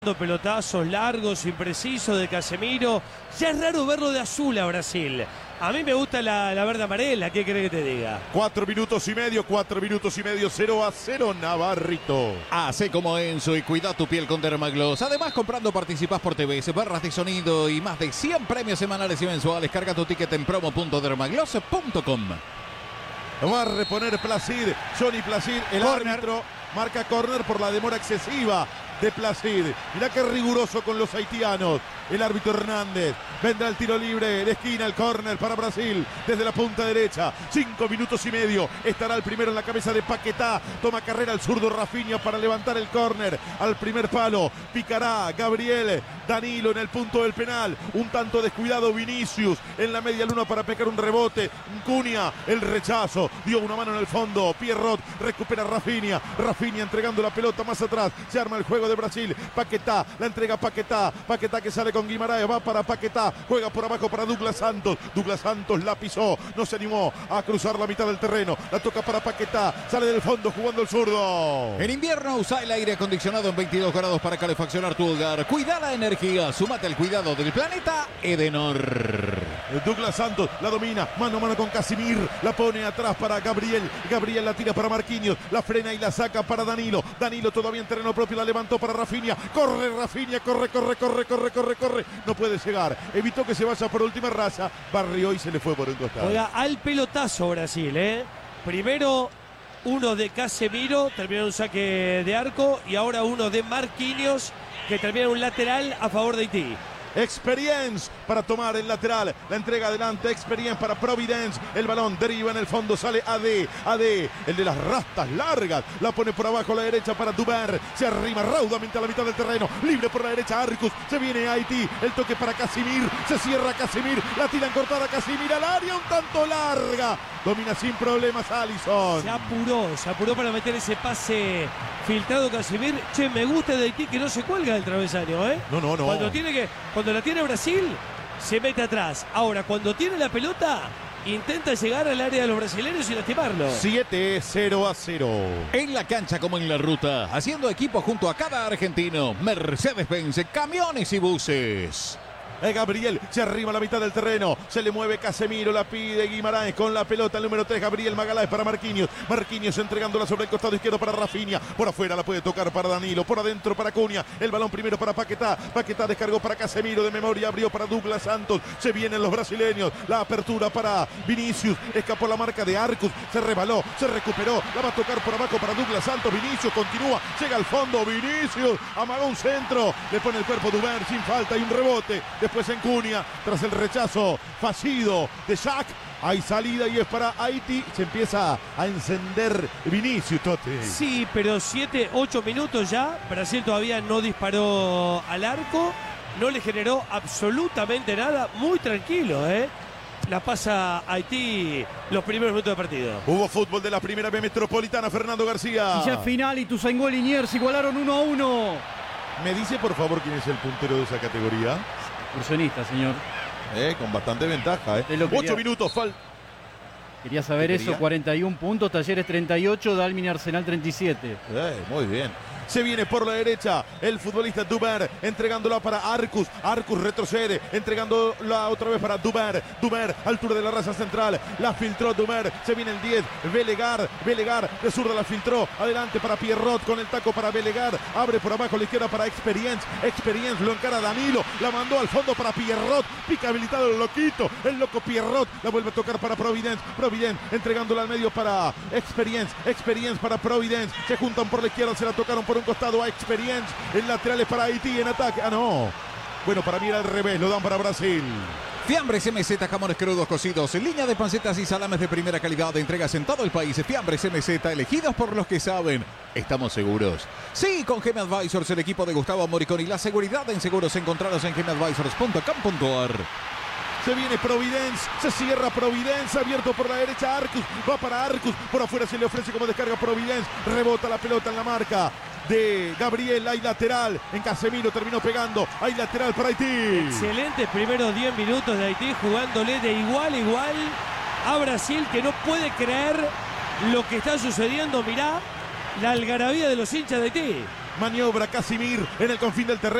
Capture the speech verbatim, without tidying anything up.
Pelotazos largos, imprecisos de Casemiro. Ya es raro verlo de azul a Brasil. A mí me gusta la, la verde amarela, ¿qué querés que te diga? Cuatro minutos y medio, cuatro minutos y medio, cero a cero, Navarrito. Hacé como Enzo y cuida tu piel con Dermagloss. Además, comprando participás por T V, barras de sonido y más de cien premios semanales y mensuales. Carga tu ticket en promo punto dermagloss punto com. Va a reponer Placid, Johnny Placid, el corner. Árbitro marca córner por la demora excesiva de Placid. Mirá qué riguroso con los haitianos. El árbitro Hernández. Vendrá el tiro libre de esquina, el córner para Brasil. Desde la punta derecha. Cinco minutos y medio. Estará el primero en la cabeza de Paquetá. Toma carrera el zurdo Rafinha para levantar el córner. Al primer palo. Picará Gabriel. Danilo en el punto del penal. Un tanto descuidado Vinicius. En la media luna para pecar un rebote. Cunha. El rechazo. Dio una mano en el fondo. Pierrot recupera Rafinha. Rafinha entregando la pelota más atrás. Se arma el juego de Brasil. Paquetá. La entrega Paquetá. Paquetá que sale con Guimaraes, va para Paquetá, juega por abajo para Douglas Santos, Douglas Santos la pisó, no se animó a cruzar la mitad del terreno, la toca para Paquetá, sale del fondo jugando el zurdo. En invierno usa el aire acondicionado en veintidós grados para calefaccionar tu hogar, cuida la energía, sumate al cuidado del planeta Edenor. Douglas Santos la domina, mano a mano con Casimir, la pone atrás para Gabriel, Gabriel la tira para Marquinhos, la frena y la saca para Danilo, Danilo todavía en terreno propio, la levantó para Rafinha, corre Rafinha, corre, corre, corre, corre, corre, corre. No puede llegar, evitó que se vaya por última raza, barrió y se le fue por un costado. Oiga, al pelotazo Brasil, ¿eh? Primero uno de Casemiro, terminó un saque de arco, y ahora uno de Marquinhos, que termina un lateral a favor de Haití. Experience para tomar el lateral, la entrega adelante, Experience para Providence, el balón deriva en el fondo, sale A D, A D, el de las rastas largas, la pone por abajo a la derecha para Duber, se arrima raudamente a la mitad del terreno, libre por la derecha Arcus, se viene Haití, el toque para Casimir, se cierra Casimir, la tiran cortada Casimir al área, un tanto larga, domina sin problemas Alisson. Se apuró, se apuró para meter ese pase filtrado Casimir. Che, me gusta de Haití que no se cuelga del travesaño, ¿eh? No, no, no. Cuando tiene que, cuando la tiene Brasil, se mete atrás. Ahora, cuando tiene la pelota, intenta llegar al área de los brasileños y lastimarlo. siete cero a cero. En la cancha como en la ruta, haciendo equipo junto a cada argentino. Mercedes-Benz, camiones y buses. Eh, Gabriel se arrima a la mitad del terreno, se le mueve Casemiro, la pide Guimaraes con la pelota, el número tres, Gabriel Magaláes para Marquinhos, Marquinhos entregándola sobre el costado izquierdo para Rafinha, por afuera la puede tocar para Danilo, por adentro para Cunha, el balón primero para Paquetá, Paquetá descargó para Casemiro, de memoria abrió para Douglas Santos, se vienen los brasileños, la apertura para Vinicius, escapó la marca de Arcus, se rebaló, se recuperó, la va a tocar por abajo para Douglas Santos, Vinicius continúa, llega al fondo, Vinicius, amagó un centro, le pone el cuerpo Duber sin falta y un rebote, después en Cunha, tras el rechazo fallido de Jack, hay salida y es para Haití, se empieza a encender Vinicius, Totti. Sí, pero siete, ocho minutos ya, Brasil todavía no disparó al arco, no le generó absolutamente nada, muy tranquilo, ¿eh? La pasa Haití los primeros minutos de partido. Hubo fútbol de la primera B Metropolitana, Fernando García. Y ya final, Ituzaingó y Liniers igualaron uno a uno. ¿Me dice por favor quién es el puntero de esa categoría? Excursionista, señor. Eh, con bastante ventaja, eh. Quería, Ocho minutos, falta. Quería saber eso, cuarenta y uno puntos, Talleres treinta y ocho, Dalmin Arsenal treinta y siete. Eh, muy bien. Se viene por la derecha el futbolista Duber, entregándola para Arcus. Arcus retrocede, entregándola otra vez para Duber. Duber, altura de la raza central. La filtró Duber. Se viene el diez. Belegar. Belegar de zurda la filtró. Adelante para Pierrot con el taco para Belegar. Abre por abajo a la izquierda para Experience. Experience lo encara Danilo. La mandó al fondo para Pierrot. Pica habilitado el loquito. El loco Pierrot. La vuelve a tocar para Providence. Providence entregándola al medio para Experience. Experience para Providence. Se juntan por la izquierda. Se la tocaron por un costado a Experience, el lateral es para Haití en ataque, ah no, bueno, para mí era al revés, lo dan para Brasil. Fiambres M Z, jamones crudos cocidos, línea de pancetas y salames de primera calidad, de entregas en todo el país. Fiambres M Z, elegidos por los que saben. Estamos seguros. Sí, con G M Advisors, el equipo de Gustavo Moriconi, la seguridad en seguros encontrados en gem advisors punto com punto a r. Se viene Providence, se cierra Providence, abierto por la derecha Arcus, va para Arcus, por afuera se le ofrece como descarga Providence, rebota la pelota en la marca de Gabriel, hay lateral, en Casemiro terminó pegando, hay lateral para Haití. Excelentes primeros diez minutos de Haití, jugándole de igual a igual a Brasil, que no puede creer lo que está sucediendo. Mirá la algarabía de los hinchas de Haití. Maniobra Casimir en el confín del terreno.